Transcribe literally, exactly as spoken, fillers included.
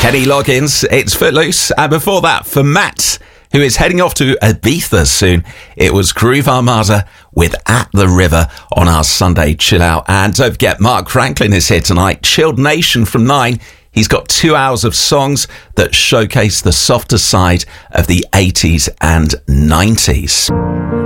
Kenny Loggins, it's Footloose. And before that, for Matt, who is heading off to Ibiza soon, it was Groove Armada with At the River on our Sunday Chill Out. And don't forget, Mark Franklin is here tonight. Chilled Nation from nine. He's got two hours of songs that showcase the softer side of the eighties and nineties.